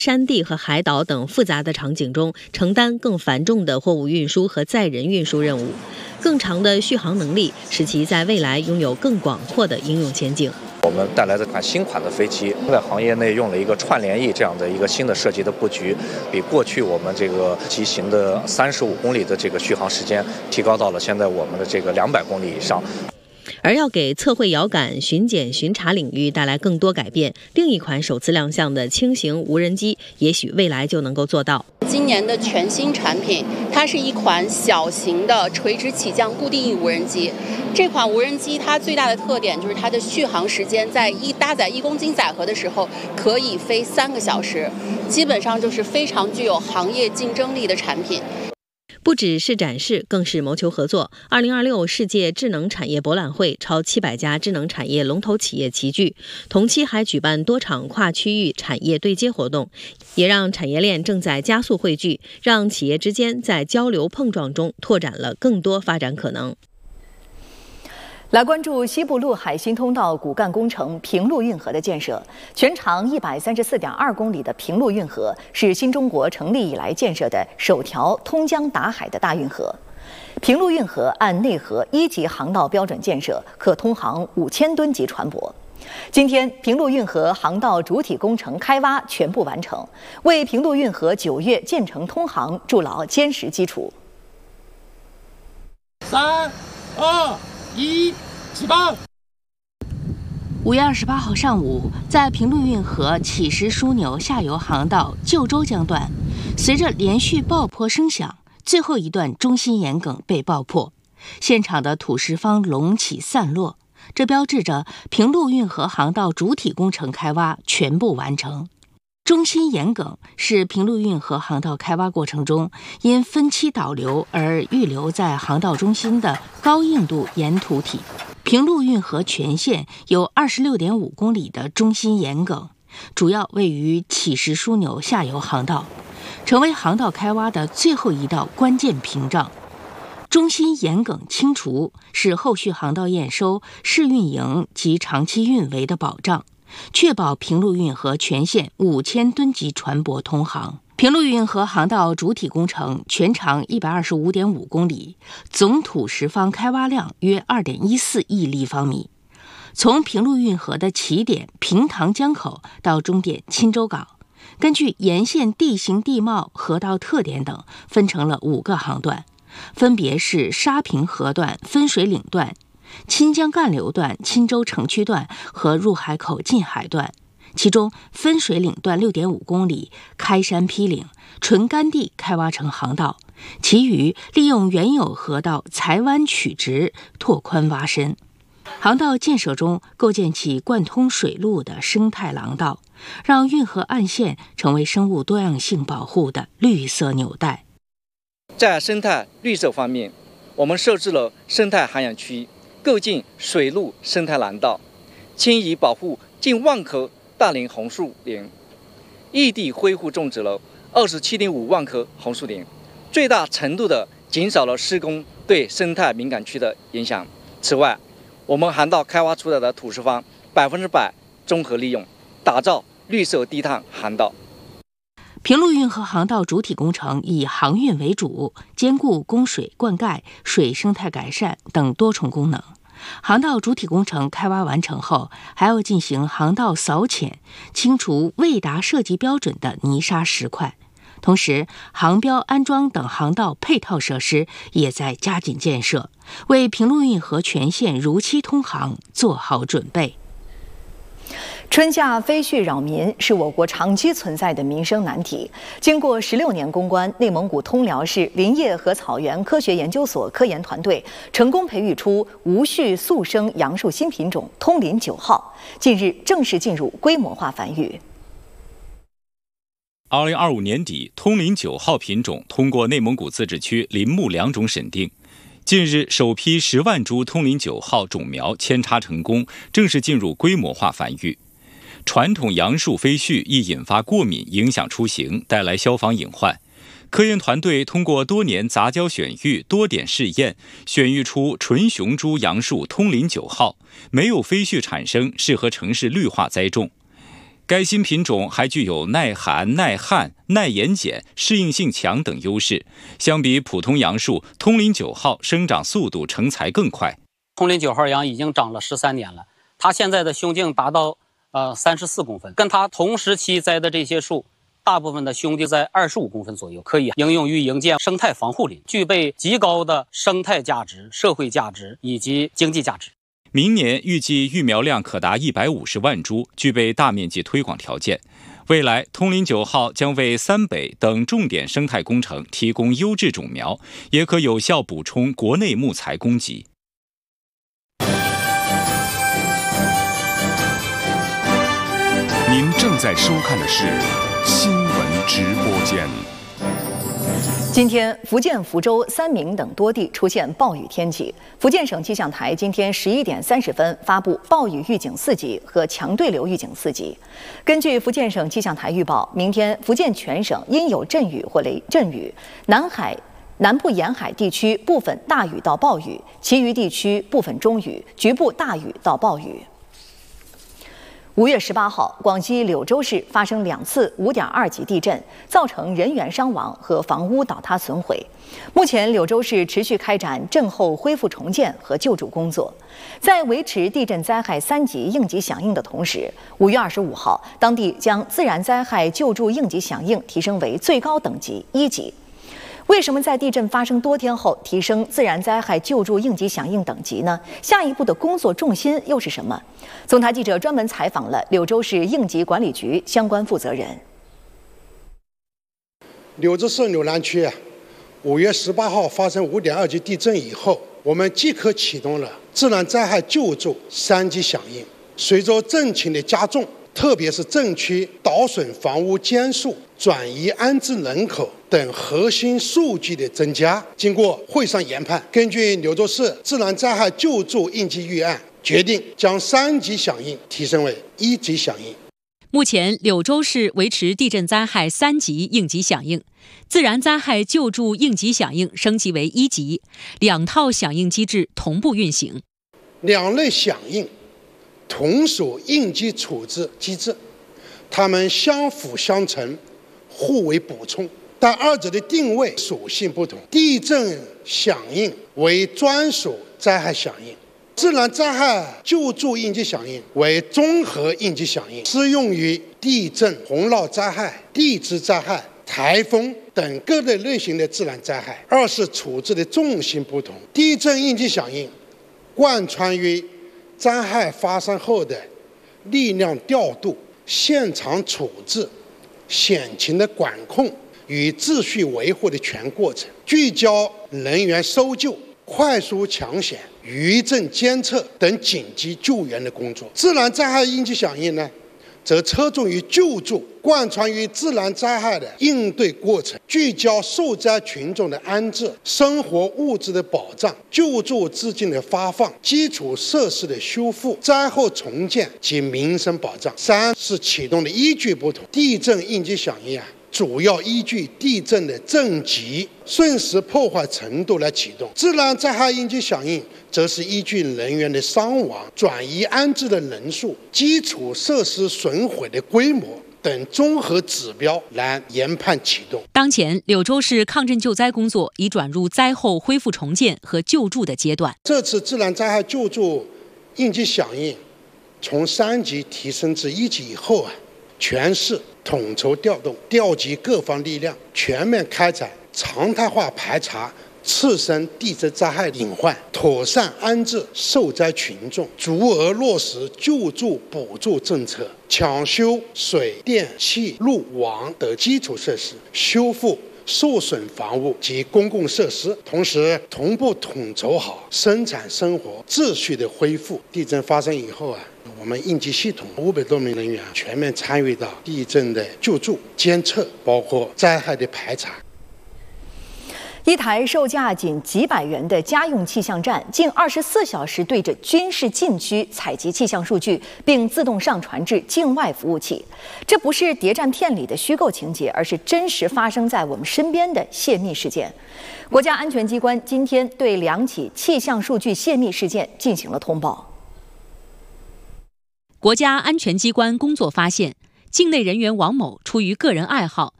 山地和海岛等复杂的场景中承担更繁重的货物运输和载人运输任务。更长的续航能力使其在未来拥有更广阔的应用前景。 我们带来这款新款的飞机，在行业内用了一个串联翼这样的一个新的设计的布局，比过去我们这个机型的35公里的这个续航时间提高到了现在我们的这个200公里以上。 而要给测绘遥感、巡检、巡查领域带来更多改变，另一款首次亮相的轻型无人机，也许未来就能够做到。 今年的全新产品，它是一款小型的垂直起降固定翼无人机。这款无人机它最大的特点就是它的续航时间，在搭载1公斤载荷的时候，可以飞3个小时，基本上就是非常具有行业竞争力的产品。 不只是展示，更是谋求合作。2026世界智能产业博览会超700家智能产业龙头企业齐聚，同期还举办多场跨区域产业对接活动，也让产业链正在加速汇聚，让企业之间在交流碰撞中拓展了更多发展可能。 来关注西部陆海新通道骨干工程平陆运河的建设。全长134.2公里的平陆运河是新中国成立以来建设的首条通江达海的大运河。平陆运河按内河1级航道标准建设，可通航5000吨级船舶。今天，平陆运河航道主体工程开挖全部完成，为平陆运河9月建成通航筑牢坚实基础。 3、2、1，起爆 ！5月28号上午，在平陆运河起石枢纽下游航道旧州江段，随着连续爆破声响，最后一段中心岩梗被爆破，现场的土石方隆起散落，这标志着平陆运河航道主体工程开挖全部完成。中心岩梗是平陆运河航道开挖过程中因分期导流而预留在航道中心的高硬度岩土体。平陆运河全线有26.5公里的中心岩梗，主要位于起石枢纽下游航道，成为航道开挖的最后一道关键屏障。中心岩梗清除是后续航道验收、试运营及长期运维的保障，确保平陆运河全线5000吨级船舶通航。平陆运河航道主体工程全长125.5公里，总土石方开挖量约2.14亿立方米。从平陆运河的起点平塘江口到终点钦州港，根据沿线地形地貌、河道特点等，分成了5个航段，分别是沙平河段、分水岭段、钦江干流段、钦州城区段和入海口进海段。其中分水岭段6.5公里开山劈岭，纯干地开挖成航道，其余利用原有河道裁弯曲直，拓宽挖深。航道建设中构建起贯通水路的生态廊道，让运河岸线成为生物多样性保护的绿色纽带。 在生态绿色方面，我们设置了生态涵养区，构建水陆生态廊道，迁移保护近1万棵大龄红树林，异地恢复种植了27.5万棵红树林，最大程度地减少了施工对生态敏感区的影响。此外，我们航道开挖出来的土石方100%综合利用，打造绿色低碳航道。 平陆运河航道主体工程以航运为主，兼顾供水、灌溉、水生态改善等多重功能。航道主体工程开挖完成后，还要进行航道扫浅，清除未达设计标准的泥沙石块。同时，航标安装等航道配套设施也在加紧建设，为平陆运河全线如期通航做好准备。 春夏飞絮扰民是我国长期存在的民生难题。经过16年攻关，内蒙古通辽市林业和草原科学研究所科研团队成功培育出无序速生杨树新品种通林9号，近日正式进入规模化繁育。 2025年底，通林9号品种通过内蒙古自治区林木2种审定。近日，首批10万株通林9号种苗扦插成功，正式进入规模化繁育。传统杨树飞絮易引发过敏，影响出行，带来消防隐患。科研团队通过多年杂交选育、多点试验，选育出纯雄株杨树通林9号，没有飞絮产生，适合城市绿化栽种。 该新品种还具有耐寒、耐旱、耐盐碱、适应性强等优势，相比普通杨树，通林9号生长速度成材更快。 通林9号杨已经长了13年了，它现在的胸径达到34公分，跟它同时期栽的这些树，大部分的胸径在25公分左右，可以应用于营建生态防护林，具备极高的生态价值、社会价值以及经济价值。 明年预计育苗量可达150万株，具备大面积推广条件。未来，通林9号将为三北等重点生态工程提供优质种苗，也可有效补充国内木材供给。 您正在收看的是新闻直播间。 今天，福建福州、三明等多地出现暴雨天气。福建省气象台今天11点30分发布暴雨预警4级和强对流预警4级。根据福建省气象台预报，明天福建全省阴有阵雨或雷阵雨，南部沿海地区部分大雨到暴雨，其余地区部分中雨，局部大雨到暴雨。5月18号，广西柳州市发生2次5.2级地震，造成人员伤亡和房屋倒塌损毁。目前，柳州市持续开展震后恢复重建和救助工作。在维持地震灾害3级应急响应的同时，5月25号，当地将自然灾害救助应急响应提升为最高等级1级。为什么在地震发生多天后提升自然灾害救助应急响应等级呢？下一步的工作重心又是什么？总台记者专门采访了柳州市应急管理局相关负责人。 柳州市柳南区5月18号发生5.2级地震以后，我们即刻启动了自然灾害救助3级响应。随着震情的加重，特别是震区倒损房屋间数、转移安置人口等核心数据的增加，经过会上研判，根据柳州市自然灾害救助应急预案，决定将3级响应提升为1级响应。 目前，柳州市维持地震灾害3级应急响应，自然灾害救助应急响应升级为1级，2套响应机制同步运行。 2类响应同属应急处置机制，它们相辅相成，互为补充，但二者的定位属性不同。地震响应为专属灾害响应，自然灾害救助应急响应为综合应急响应，适用于地震、洪涝灾害、地质灾害、台风等各类型的自然灾害。二是处置的重心不同，地震应急响应贯穿于灾害发生后的力量调度、现场处置、险情的管控与秩序维护的全过程，聚焦人员搜救、快速抢险、余震监测等紧急救援的工作。自然灾害应急响应呢，则侧重于救助，贯穿于自然灾害的应对过程，聚焦受灾群众的安置、生活物资的保障、救助资金的发放、基础设施的修复、灾后重建及民生保障。3是启动的依据不同，地震应急响应主要依据地震的震级、瞬时破坏程度来启动；自然灾害应急响应则是依据人员的伤亡、转移安置的人数、基础设施损毁的规模等综合指标来研判启动。 当前，柳州市抗震救灾工作已转入灾后恢复重建和救助的阶段。 这次自然灾害救助应急响应从3级提升至1级以后全市统筹调动，调集各方力量，全面开展常态化排查次生地质灾害隐患，妥善安置受灾群众，足额落实救助补助政策，抢修水电气路网等基础设施，修复受损房屋及公共设施，同时同步统筹好生产生活秩序的恢复。地震发生以后我们应急系统500多名人员全面参与到地震的救助、监测，包括灾害的排查。 一台售价仅几百元的家用气象站，近24小时对着军事禁区采集气象数据，并自动上传至境外服务器。这不是谍战片里的虚构情节，而是真实发生在我们身边的泄密事件。国家安全机关今天对2起气象数据泄密事件进行了通报。 国家安全机关工作发现， 境内人员王某出于个人爱好，